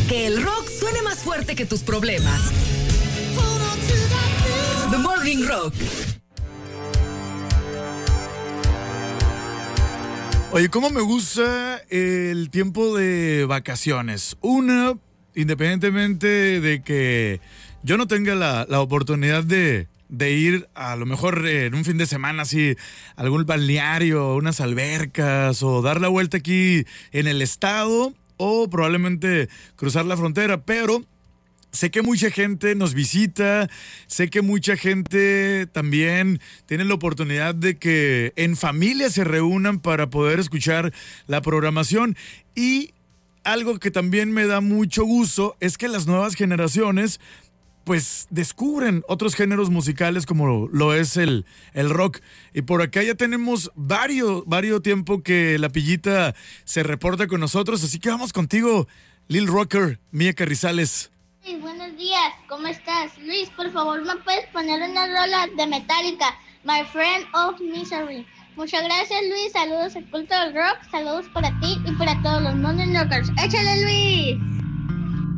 que el rock suene más fuerte que tus problemas. The Morning Rock. Oye, ¿cómo me gusta el tiempo de vacaciones? Una, independientemente de que yo no tenga la oportunidad de ir a lo mejor en un fin de semana así, a algún balneario, unas albercas o dar la vuelta aquí en el estado o probablemente cruzar la frontera, pero sé que mucha gente nos visita, sé que mucha gente también tiene la oportunidad de que en familia se reúnan para poder escuchar la programación y algo que también me da mucho gusto es que las nuevas generaciones pues descubren otros géneros musicales como lo es el rock. Y por acá ya tenemos varios tiempo que la Pillita se reporta con nosotros, así que vamos contigo, Lil Rocker, Mía Carrizales. Hey, buenos días, ¿cómo estás? Luis, por favor, ¿me puedes poner una rola de Metallica, My Friend of Misery? Muchas gracias, Luis. Saludos al Culto del Rock, saludos para ti y para todos los Morning Rockers. ¡Échale, Luis!